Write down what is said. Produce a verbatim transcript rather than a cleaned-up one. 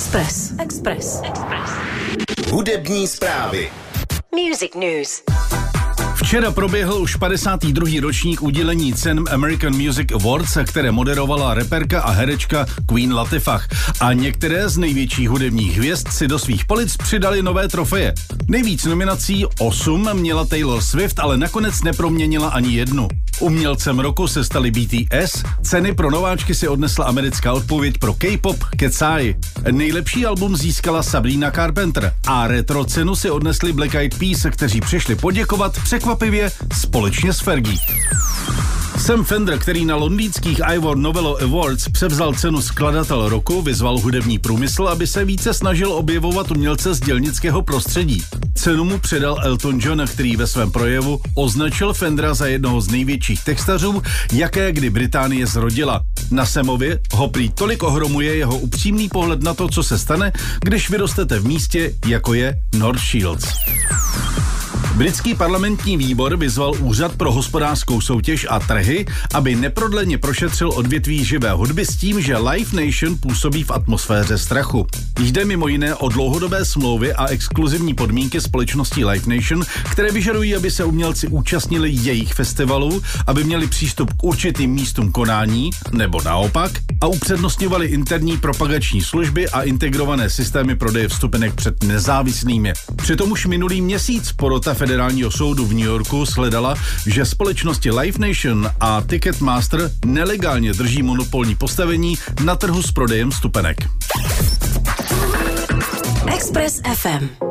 Express. Express. Express. Hudební zprávy. Music News. Včera proběhl už padesátý druhý ročník udělení cen American Music Awards, které moderovala reperka a herečka Queen Latifah. A některé z největších hudebních hvězd si do svých polic přidali nové trofeje. Nejvíc nominací, osm, měla Taylor Swift, ale nakonec neproměnila ani jednu. Umělcem roku se stali B T S, ceny pro nováčky si odnesla americká odpověď pro K-pop Kecai. Nejlepší album získala Sabrina Carpenter a retro cenu si odnesli Black Eyed Peas, kteří přišli poděkovat překvapivě společně s Fergie. Sam Fender, který na londýnských Ivor Novello Awards převzal cenu skladatel roku, vyzval hudební průmysl, aby se více snažil objevovat umělce z dělnického prostředí. Cenu mu předal Elton John, který ve svém projevu označil Fendera za jednoho z největších textařů, jaké kdy Británie zrodila. Na Samovi ho prý tolik ohromuje jeho upřímný pohled na to, co se stane, když vyrostete v místě, jako je North Shields. Britský parlamentní výbor vyzval Úřad pro hospodářskou soutěž a trhy, aby neprodleně prošetřil odvětví živé hudby s tím, že Live Nation působí v atmosféře strachu. Jde mimo jiné o dlouhodobé smlouvy a exkluzivní podmínky společnosti Live Nation, které vyžadují, aby se umělci účastnili jejich festivalů, aby měli přístup k určitým místům konání, nebo naopak, a upřednostňovali interní propagační služby a integrované systémy prodeje vstupenek před nezávislými. Přitom už minulý měsíc porota Federálního soudu v New Yorku shledala, že společnosti Live Nation a Ticketmaster nelegálně drží monopolní postavení na trhu s prodejem vstupenek. Express F M.